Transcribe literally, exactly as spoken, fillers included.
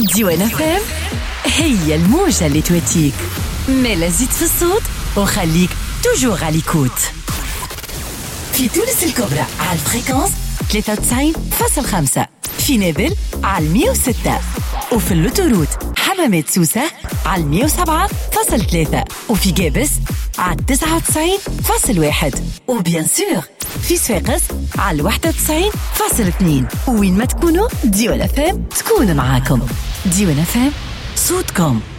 ديوان فام هي الموجة اللي تواتيك، مالا زيد في الصوت وخليك توجور على ليكوت. في تونس الكبرى على الفريكونس ثلاثة وتسعين فاصل خمسة، في نابل على مية وستة، وفي اللوتوروت حمامات سوسة على مية وسبعة فاصل ثلاثة، وفي جابس على تسعة وتسعين فاصل واحد، وبيان سور في صفاقس على واحد وتسعين فاصل اثنين. وين ما تكونوا ديوان فام تكون معاكم. ديوان فام صوتكم.